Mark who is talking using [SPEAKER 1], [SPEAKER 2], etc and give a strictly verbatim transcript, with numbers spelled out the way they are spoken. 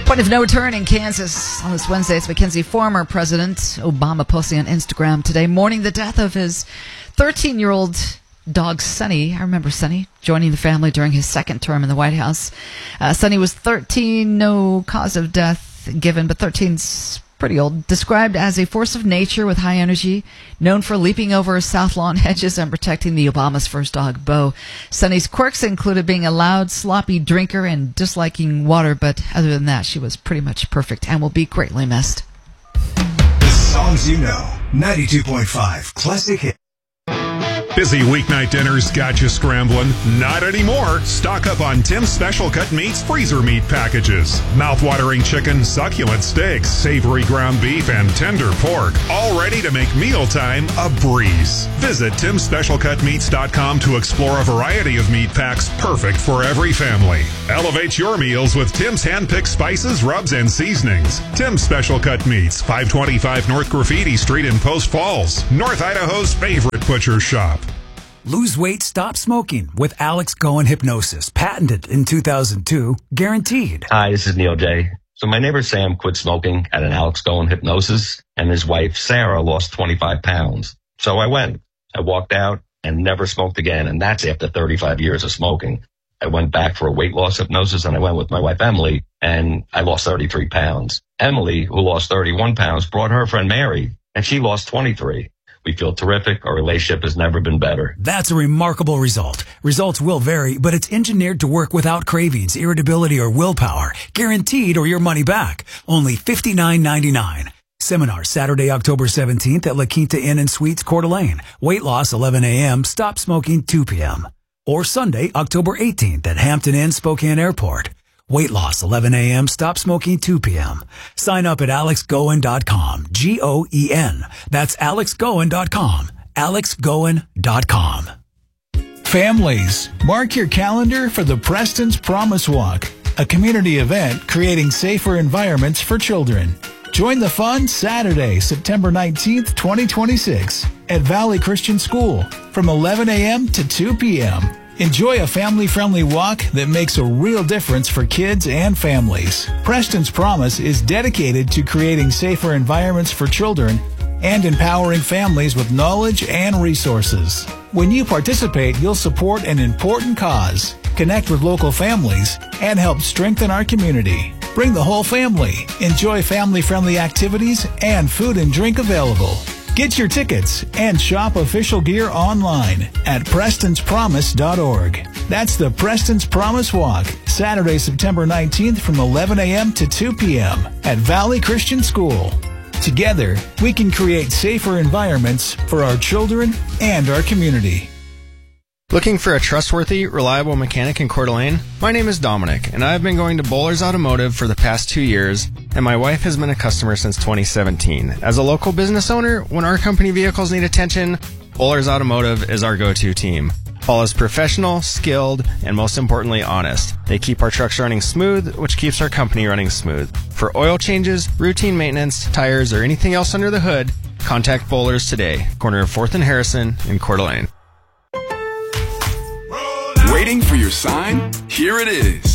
[SPEAKER 1] Point of no return in Kansas on this Wednesday. It's Mackenzie. Former President Obama posting on Instagram today, mourning the death of his thirteen-year-old dog, Sonny. I remember Sonny joining the family during his second term in the White House. Uh, Sonny was thirteen, no cause of death given, but thirteen's pretty old. Described as a force of nature with high energy, known for leaping over South Lawn hedges and protecting the Obama's first dog, Bo. Sonny's quirks included being a loud, sloppy drinker and disliking water, but other than that, she was pretty much perfect and will be greatly missed.
[SPEAKER 2] The songs you know. ninety-two point five Classic Hit.
[SPEAKER 3] Busy weeknight dinners got you scrambling? Not anymore. Stock up on Tim's Special Cut Meats freezer meat packages. Mouth-watering chicken, succulent steaks, savory ground beef, and tender pork. All ready to make mealtime a breeze. Visit Tims Special Cut Meats dot com to explore a variety of meat packs perfect for every family. Elevate your meals with Tim's hand-picked spices, rubs, and seasonings. Tim's Special Cut Meats, five twenty-five North Graffiti Street in Post Falls, North Idaho's favorite butcher shop.
[SPEAKER 4] Lose weight, stop smoking with Alex Goen Hypnosis. Patented in two thousand two, guaranteed.
[SPEAKER 5] Hi, this is Neil J. So my neighbor Sam quit smoking at an Alex Goen Hypnosis, and his wife Sarah lost twenty-five pounds. So I went. I walked out and never smoked again, and that's after thirty-five years of smoking. I went back for a weight loss hypnosis, and I went with my wife Emily, and I lost thirty-three pounds. Emily, who lost thirty-one pounds, brought her friend Mary, and she lost twenty-three. We feel terrific. Our relationship has never been better.
[SPEAKER 4] That's a remarkable result. Results will vary, but it's engineered to work without cravings, irritability, or willpower. Guaranteed or your money back. Only fifty-nine ninety-nine. Seminar Saturday, October seventeenth at La Quinta Inn and Suites, Coeur d'Alene. Weight loss eleven a.m., stop smoking two p.m. Or Sunday, October eighteenth at Hampton Inn, Spokane Airport. Weight loss eleven a.m., stop smoking two p.m. Sign up at alex goen dot com, G O E N. That's alex goen dot com, alex goen dot com.
[SPEAKER 6] Families, mark your calendar for the Preston's Promise Walk, a community event creating safer environments for children. Join the fun Saturday, September nineteenth, twenty twenty-six at Valley Christian School from eleven a.m. to two p.m. Enjoy a family-friendly walk that makes a real difference for kids and families. Preston's Promise is dedicated to creating safer environments for children and empowering families with knowledge and resources. When you participate, you'll support an important cause, connect with local families, and help strengthen our community. Bring the whole family. Enjoy family-friendly activities and food and drink available. Get your tickets and shop official gear online at prestons promise dot org. That's the Preston's Promise Walk, Saturday, September nineteenth from eleven a.m. to two p.m. at Valley Christian School. Together, we can create safer environments for our children and our community.
[SPEAKER 7] Looking for a trustworthy, reliable mechanic in Coeur d'Alene? My name is Dominic, and I've been going to Bowlers Automotive for the past two years, and my wife has been a customer since twenty seventeen. As a local business owner, when our company vehicles need attention, Bowlers Automotive is our go-to team. Paul is professional, skilled, and most importantly, honest. They keep our trucks running smooth, which keeps our company running smooth. For oil changes, routine maintenance, tires, or anything else under the hood, contact Bowlers today, corner of fourth and Harrison in Coeur d'Alene.
[SPEAKER 8] Waiting for your sign? Here it is.